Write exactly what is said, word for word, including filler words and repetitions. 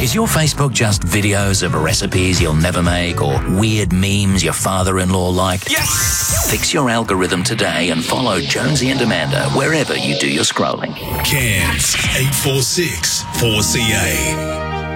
Is your Facebook just videos of recipes you'll never make or weird memes your father-in-law liked? Yes! Fix your algorithm today and follow Jonesy and Amanda wherever you do your scrolling. Cairns eight four six four C A.